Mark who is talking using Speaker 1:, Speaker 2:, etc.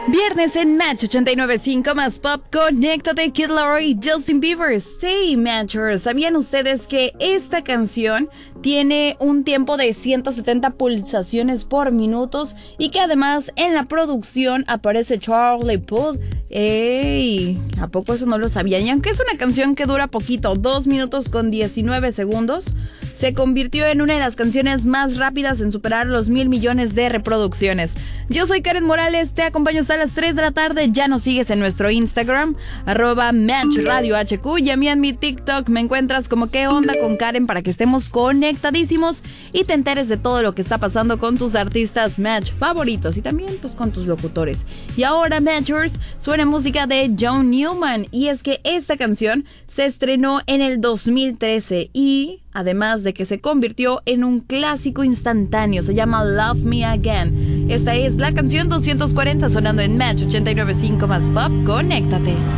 Speaker 1: Viernes en Match 89.5 más Pop, conéctate, Kid Laroi y Justin Bieber. Sí, Matchers, ¿sabían ustedes que esta canción tiene un tiempo de 170 pulsaciones por minutos y que además en la producción aparece Charlie Puth? ¡Ey! ¿A poco eso no lo sabían? Y aunque es una canción que dura poquito, 2 minutos con 19 segundos, se convirtió en una de las canciones más rápidas en superar los 1,000 millones de reproducciones. Yo soy Karen Morales, te acompaño hasta las 3 de la tarde. Ya nos sigues en nuestro Instagram, @MatchRadioHQ, y a mí en mi TikTok me encuentras como ¿Qué onda con Karen? Para que estemos conectadísimos y te enteres de todo lo que está pasando con tus artistas Match favoritos y también pues con tus locutores. Y ahora, Matchers, suena música de John Newman, y es que esta canción se estrenó en el 2013 y además de que se convirtió en un clásico instantáneo, se llama Love Me Again. Esta es la canción 240 sonando en Match 89.5 más Pop, conéctate.